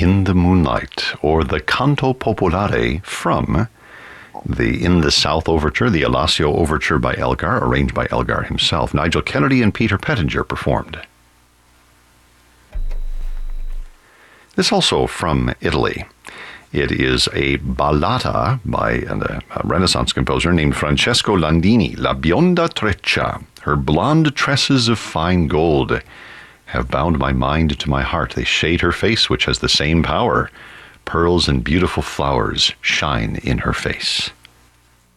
In the Moonlight, or the Canto Popolare from the In the South Overture, the Alassio Overture by Elgar, arranged by Elgar himself. Nigel Kennedy and Peter Pettinger performed. This also from Italy. It is a ballata by a Renaissance composer named Francesco Landini, La Bionda Treccia. Her blonde tresses of fine gold have bound my mind to my heart. They shade her face, which has the same power. Pearls and beautiful flowers shine in her face.